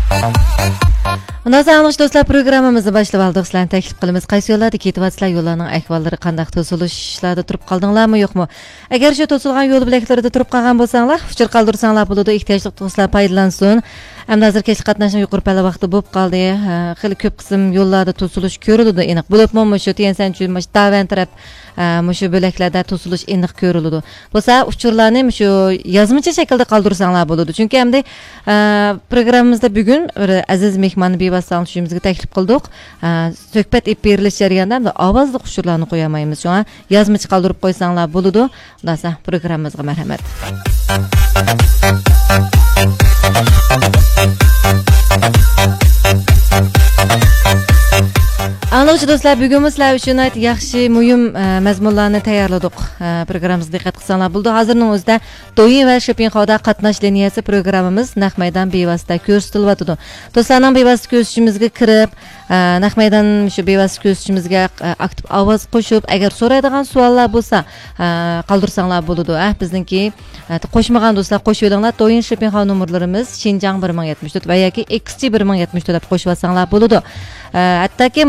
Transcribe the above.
Bundan sonra dostlar programımızı başlab aldık. Sizlarni taklif qilamiz. Qaysi yo'llarda ketyapsizlar? Yo'llarning ahvollari qanday? To'silishlarda turib qoldinglarmi, yo'qmi? Agar shu to'silgan yo'l bilaklarida turib qolgan bo'lsanglar, uchir qoldirsanglar bo'ladi. Ehtiyojli do'stlar foydalansin. Hamda hozir kechki qatnashning yuqori pala vaqti bo'lib qoldi. Xili ko'p qism yo'llarda to'silish ko'riladi. Aniq bo'libmi shu Tiansan cho'ymash Davan taraf shu bo'laklarda to'silish aniq ko'riladi. Bo'lsa, uchurlarni shu yozmacha shaklda qoldirsanglar bo'ladi. Chunki hamda programmamizda bugun aziz mehmonni bevosita tanishishimizga taklif qildik. Suhbat berilish jarayonida ovozli uchurlarni qo'yamaymiz. Shunga yozmacha qoldirib qo'ysanglar bo'ladi. Undan programmamizga marhamat. Anlıqçı dostlar, bugün sizlar üçün yaxshi muhim mazmunlarni tayyorladik. Programmamizga diqqat qilsanglar bo'ldi. Hozirning o'zida Douyin va Shopenhauda qatnash liniyasi programmamiz naq maydon bevosita ko'rsatilyapti. Do'stlarning bevosita ko'rsatishimizga kirib, naq maydon shu bevosita ko'rsatishimizga aktiv ovoz qo'shib, agar so'raydigan savollar bo'lsa, qoldirsanglar bo'ladi. Bizningki qo'shmagan do'stlar qo'shib olinglar. Douyin Shopenhau nomerlarimiz Xinjiang 1074 va yoki XT 1074 deb qo'shib olsanglar bo'ladi. Hattoki